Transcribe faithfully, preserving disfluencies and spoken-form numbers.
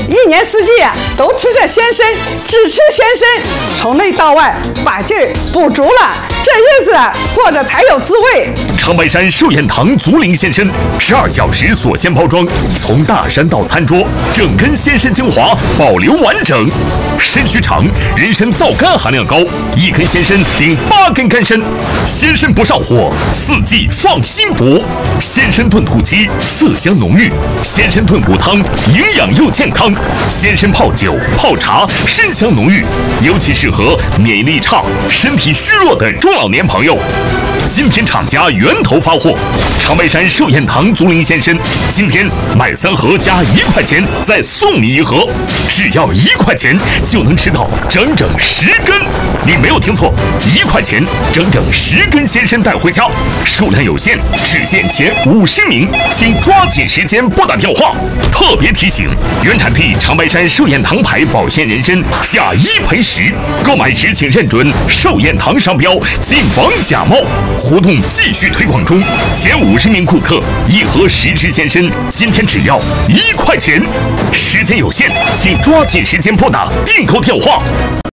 一年四季啊都吃着鲜参，只吃鲜参，从内到外把劲儿补足了，这日子啊过着才有滋味。 长白山寿宴堂竹林鲜参，十二小时锁鲜包装，从大山到餐桌，整根鲜参精华保留完整。参须长，人参皂苷含量高，一根鲜参顶八根干参，鲜参不上火，四季放心补。鲜参炖土鸡，色香浓郁；鲜参炖骨汤，营养又健康；鲜参泡酒、泡茶，参香浓郁，尤其适合免疫力差、身体虚弱的中老年朋友。今天厂家源头发货，长白山寿宴堂竹林鲜参，今天买三盒加一块钱，再送你一盒，只要一块钱就能吃到整整十根。你没有听错，一块钱整整十根鲜参带回家，数量有限，只限前五十名，请抓紧时间拨打电话。特别提醒：原产地长白山寿宴堂牌保鲜人参，假一赔十，购买时请认准寿宴堂商标，谨防假冒。活动继续推广中，前五十名顾客一盒十支鲜参，今天只要一块钱。时间有限，请抓紧时间拨打订购电话。